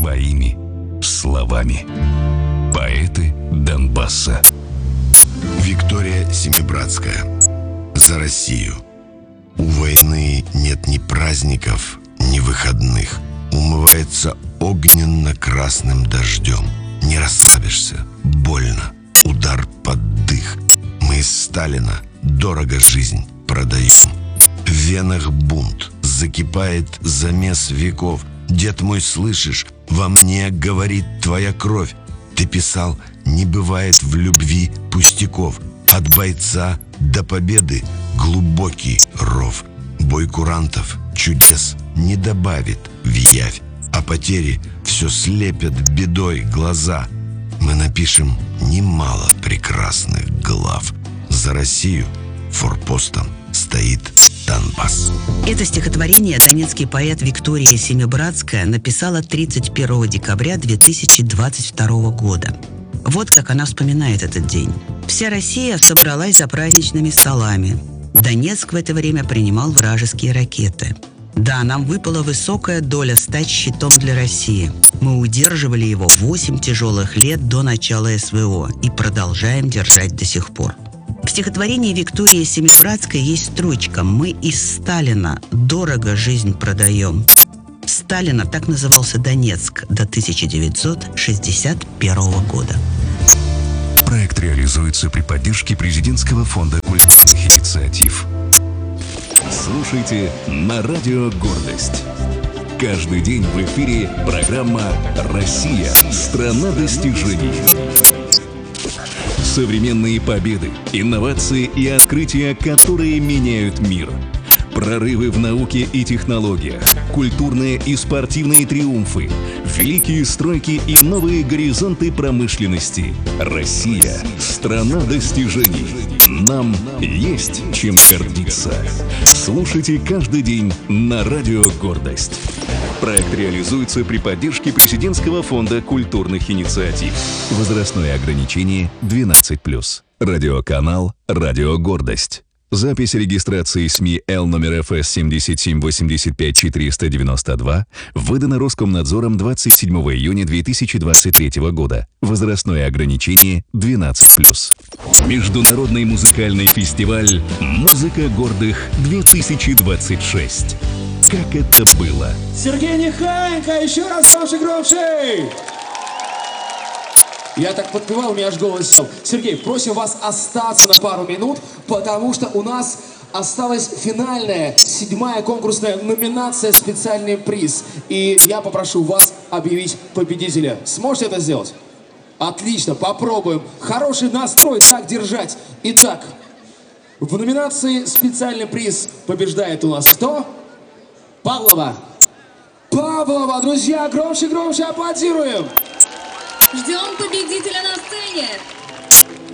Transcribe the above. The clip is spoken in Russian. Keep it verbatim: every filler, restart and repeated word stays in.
своими словами. Поэты Донбасса. Виктория Семибратская. За Россию. У войны нет ни праздников, ни выходных. Умывается огненно-красным дождем. Не расслабишься, больно, удар под дых. Мы из Сталина дорого жизнь продаем. В венах бунт, закипает замес веков. Дед мой, слышишь, во мне говорит твоя кровь. Ты писал, не бывает в любви пустяков. От бойца до победы глубокий ров. Бой курантов чудес не добавит в явь, а потери все слепят бедой глаза. Мы напишем немало прекрасных глав. За Россию форпостом стоит Донбасс. Это стихотворение донецкий поэт Виктория Семибратская написала тридцать первого декабря две тысячи двадцать второго года. Вот как она вспоминает этот день. Вся Россия собралась за праздничными столами. Донецк в это время принимал вражеские ракеты. Да, нам выпала высокая доля стать щитом для России. Мы удерживали его восемь тяжелых лет до начала СВО и продолжаем держать до сих пор. В стихотворении Виктории Семибратской есть строчка «Мы из Сталина дорого жизнь продаем». Сталина так назывался Донецк до тысяча девятьсот шестьдесят первого года. Проект реализуется при поддержке Президентского фонда культурных инициатив. Слушайте на радио «Гордость». Каждый день в эфире программа «Россия. Страна достижений». Современные победы, инновации и открытия, которые меняют мир. Прорывы в науке и технологиях, культурные и спортивные триумфы, великие стройки и новые горизонты промышленности. Россия – страна достижений. Нам есть чем гордиться. Слушайте каждый день на радио «Гордость». Проект реализуется при поддержке Президентского фонда культурных инициатив. Возрастное ограничение двенадцать плюс. Радиоканал «Радио Гордость». Запись регистрации СМИ Л номер эф эс семь семь восемь пять четыре девять два выдана Роскомнадзором двадцать седьмого июня две тысячи двадцать третьего года. Возрастное ограничение двенадцать плюс. Международный музыкальный фестиваль «Музыка гордых-две тысячи двадцать шесть». Как это было? Сергей Нехаенко, еще раз громче, громче! Я так подпевал, у меня аж голос сел. Сергей, просим вас остаться на пару минут, потому что у нас осталась финальная, седьмая конкурсная номинация «Специальный приз». И я попрошу вас объявить победителя. Сможете это сделать? Отлично, попробуем. Хороший настрой так держать. Итак, в номинации «Специальный приз» побеждает у нас кто? Павлова. Павлова, друзья, громче, громче аплодируем. Ждем победителя на сцене.